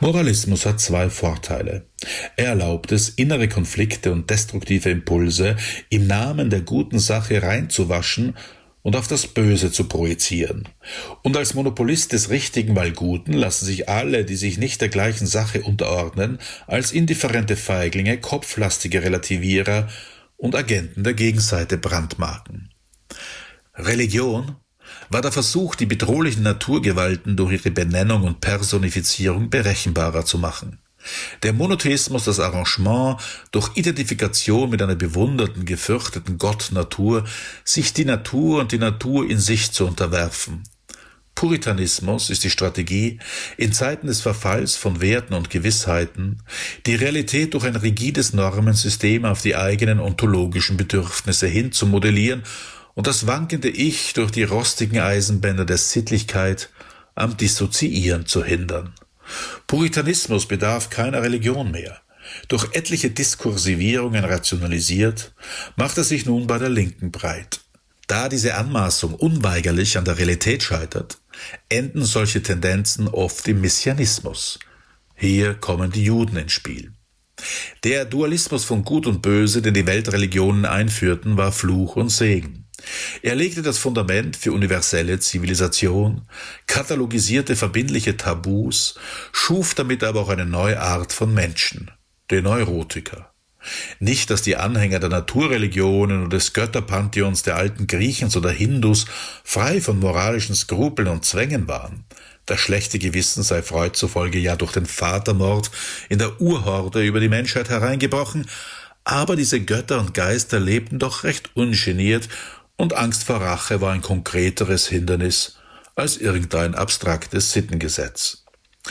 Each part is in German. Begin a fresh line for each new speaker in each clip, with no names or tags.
Moralismus hat zwei Vorteile. Er erlaubt es, innere Konflikte und destruktive Impulse im Namen der guten Sache reinzuwaschen und auf das Böse zu projizieren. Und als Monopolist des richtigen weil Guten lassen sich alle, die sich nicht der gleichen Sache unterordnen, als indifferente Feiglinge, kopflastige Relativierer und Agenten der Gegenseite brandmarken. Religion war der Versuch, die bedrohlichen Naturgewalten durch ihre Benennung und Personifizierung berechenbarer zu machen. Der Monotheismus das Arrangement, durch Identifikation mit einer bewunderten, gefürchteten Gott-Natur, sich die Natur und die Natur in sich zu unterwerfen. Puritanismus ist die Strategie, in Zeiten des Verfalls von Werten und Gewissheiten, die Realität durch ein rigides Normensystem auf die eigenen ontologischen Bedürfnisse hin zu modellieren und das wankende Ich durch die rostigen Eisenbänder der Sittlichkeit am Dissoziieren zu hindern. Puritanismus bedarf keiner Religion mehr. Durch etliche Diskursivierungen rationalisiert, macht er sich nun bei der Linken breit. Da diese Anmaßung unweigerlich an der Realität scheitert, enden solche Tendenzen oft im Messianismus. Hier kommen die Juden ins Spiel. Der Dualismus von Gut und Böse, den die Weltreligionen einführten, war Fluch und Segen. Er legte das Fundament für universelle Zivilisation, katalogisierte verbindliche Tabus, schuf damit aber auch eine neue Art von Menschen, den Neurotiker. Nicht, dass die Anhänger der Naturreligionen und des Götterpantheons der alten Griechens oder Hindus frei von moralischen Skrupeln und Zwängen waren. Das schlechte Gewissen sei Freud zufolge ja durch den Vatermord in der Urhorde über die Menschheit hereingebrochen, aber diese Götter und Geister lebten doch recht ungeniert und Angst vor Rache war ein konkreteres Hindernis als irgendein abstraktes Sittengesetz.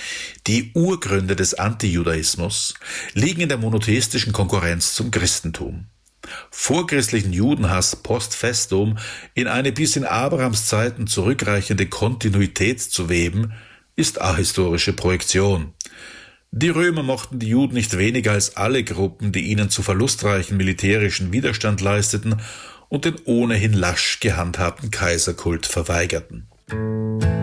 Die Urgründe des Antijudaismus liegen in der monotheistischen Konkurrenz zum Christentum. Vorchristlichen Judenhass post festum in eine bis in Abrahams Zeiten zurückreichende Kontinuität zu weben, ist ahistorische Projektion. Die Römer mochten die Juden nicht weniger als alle Gruppen, die ihnen zu verlustreichen militärischen Widerstand leisteten und den ohnehin lasch gehandhabten Kaiserkult verweigerten.